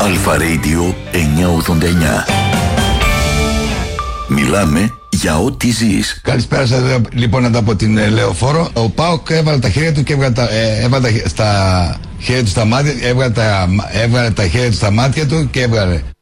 Αλφα Radio 989. Μιλάμε για ό,τι ζεις. Καλησπέρα σας, λοιπόν, από την Λεωφόρο. Ο ΠΑΟΚ έβαλε τα χέρια του και έβγαλε στα χέρια του στα μάτια, έβγαλε τα χέρια του στα μάτια του και έβγαλε